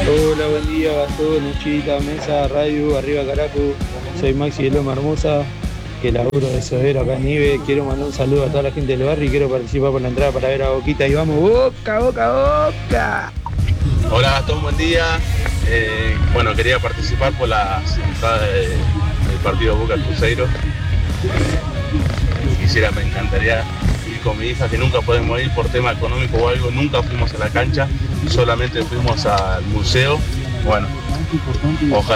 Hola, buen día, Gastón, Luchita, Mesa, Radio, Arriba Caracu. Soy Maxi de Loma Hermosa, que laburo de sodero acá en Nive. Quiero mandar un saludo a toda la gente del barrio y quiero participar por la entrada para ver a Boquita. Y vamos, Boca, Boca, Boca. Hola Gastón, buen día. Bueno, quería participar por la entrada del partido Boca Cruzeiro. Me encantaría ir con mi hija, que nunca podemos ir por tema económico o algo, nunca fuimos a la cancha, solamente fuimos al museo. Bueno, ojalá